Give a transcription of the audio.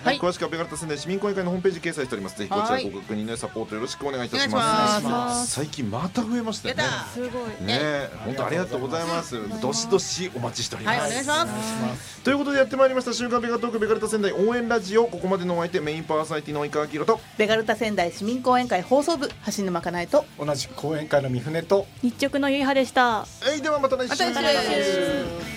はい、詳しくはベガルタ仙台市民公園会のホームページ掲載しております。ぜひこちらご確認のサポートよろしくお願いいたします。最近また増えましたよね。 すごいね、本当ありがとうございます。どしどしお待ちしております。 はい、お願いします。 ということでやってまいりました週刊ベガトークベガルタ仙台応援ラジオ。ここまでのお相手メインパーソナリティの及川明宏とベガルタ仙台市民公園会放送部橋沼かなえと同じく講演会の三船と日直のゆいはでした。 ではまた来週。